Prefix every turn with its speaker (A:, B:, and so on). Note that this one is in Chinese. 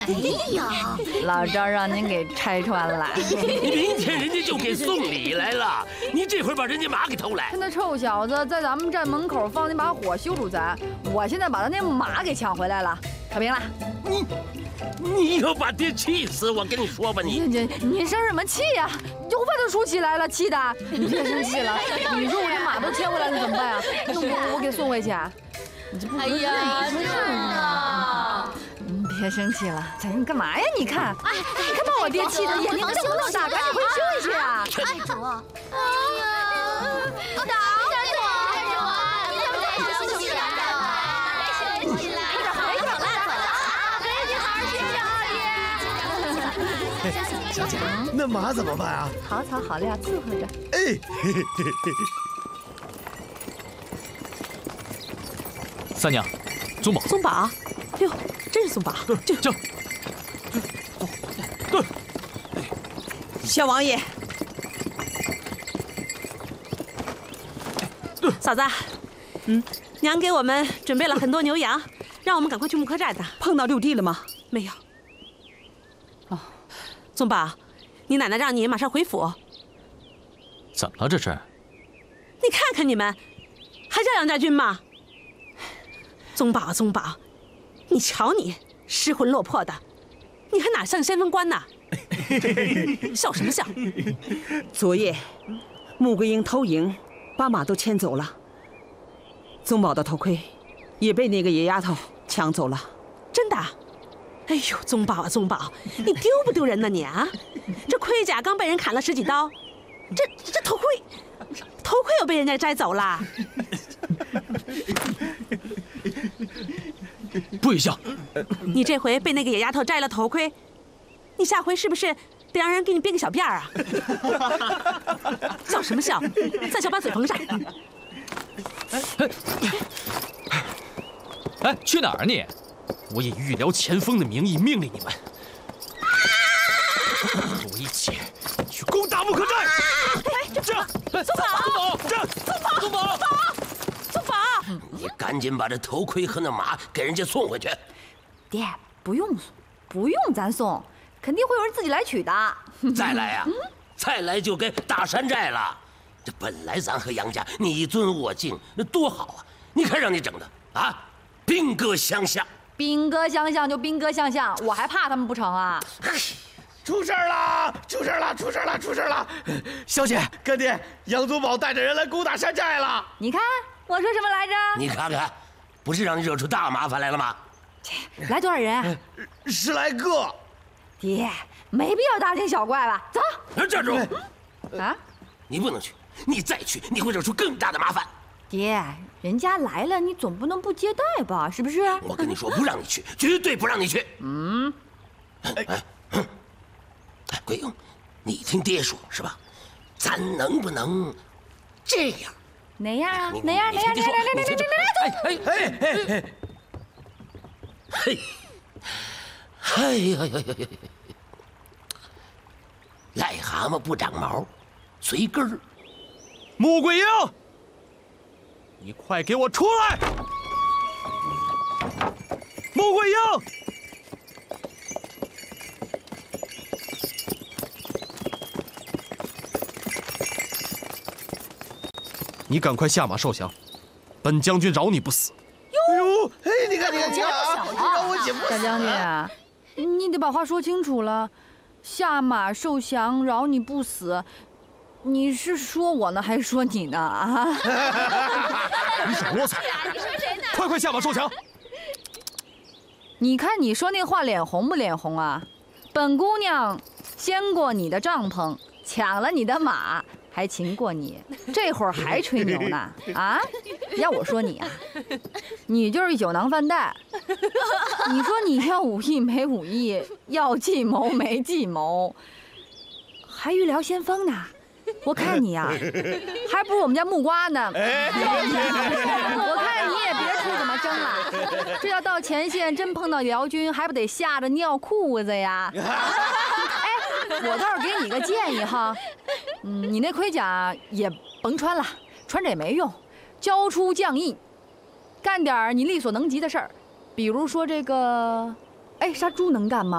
A: 哎呀，
B: 老赵让您给拆穿了。
C: 明天人家就给送礼来了，你这会儿把人家马给偷来。
B: 他那臭小子在咱们站门口放那把火羞辱咱，我现在把他那马给抢回来了，可明了？
C: 你要把爹气死！我跟你说吧，
B: 你生什么气呀？头发都竖起来了，气的！你别生气了，你说我这马都牵回来了怎么办啊？那我给送回去啊？你这不合适啊！别生气了，你干嘛呀？你看，你看把我爹气的眼睛瞪不瞪大，赶紧回去去啊！
A: 哎，主，哎呀，打我！你怎么在这生气了？别生气了，回去了，回去好好睡觉啊，爹。
D: 小姐，那马怎么办啊？
B: 好草好料伺候着。
D: 哎，
E: 三娘，宗宝，
F: 宗宝，哟，真是宗宝，
E: 就。对，
F: 小王爷，嫂子，娘给我们准备了很多牛羊，让我们赶快去木刻寨的。
G: 碰到六弟了吗？
F: 没有。哦，宗宝，你奶奶让你马上回府。
E: 怎么了这是？
F: 你看看你们，还叫杨家军吗？宗宝，宗宝，你瞧你失魂落魄的，你还哪像先锋官呢？笑什么笑？
G: 昨夜，穆桂英偷营，把马都牵走了。宗宝的头盔也被那个野丫头抢走了。
F: 真的？哎呦，宗宝啊，宗宝，你丢不丢人呢你啊？这盔甲刚被人砍了10几刀，这头盔又被人家摘走了。
E: 不许笑！
F: 你这回被那个野丫头摘了头盔，你下回是不是得让人给你编个小辫儿啊？笑什么笑？在小把嘴缝上。
E: 哎，去哪儿你？我以御辽前锋的名义命令你们，和我一起去攻打木刻寨。这，
F: 宗宝，
E: 这，宗宝，
F: 宗宝，
C: 你赶紧把这头盔和那马给人家送回去。
B: 爹，不用咱送，肯定会有人自己来取的。
C: 再来呀，再来就该打山寨了。这本来咱和杨家你尊我敬，那多好啊！你看让你整的啊，兵戈相向。
B: 兵戈相向就兵戈相向，我还怕他们不成啊？
D: 出事了！出事了！出事了！出事了！小姐，干爹，杨宗保带着人来攻打山寨了。
B: 你看我说什么来着？
C: 你看看，不是让你惹出大麻烦来了吗？
B: 来多少人
D: ？10来个。
B: 爹，没必要大惊小怪吧？走。
C: 站住！
B: 啊！
C: 你不能去，你再去，你会惹出更大的麻烦。
B: 爹，人家来了，你总不能不接待吧？是不是？
C: 我跟你说，不让你去，绝对不让你去。桂英，你听爹说是吧？咱能不能这样？
B: 哪样啊？
C: 哪样？哎呀呀呀！癞蛤蟆不长毛，随根儿。
E: 穆桂英，你快给我出来！穆桂英，你赶快下马受降，本将军饶你不死。
D: 哟，哎，你看，让我姐夫。
B: 大将军啊，你得把话说清楚了。下马受降，饶你不死。你是说我呢，还是说你呢？啊！
E: 你少啰嗦！
A: 你说谁呢？
E: 快下马受降！
B: 你看你说那话脸红不脸红啊？本姑娘掀过你的帐篷，抢了你的马，还擒过你，这会儿还吹牛呢？啊！要我说你啊，你就是一酒囊饭袋。你说你要武艺没武艺，要计谋没计谋，还御辽先锋呢？我看你啊，还不如我们家木瓜呢。我看你也别出什么争了，这要到前线真碰到辽军，还不得吓得尿裤子呀？哎，我倒是给你个建议哈，你那盔甲也甭穿了，穿着也没用，交出将印，干点你力所能及的事儿，比如说这个，哎，杀猪能干吗？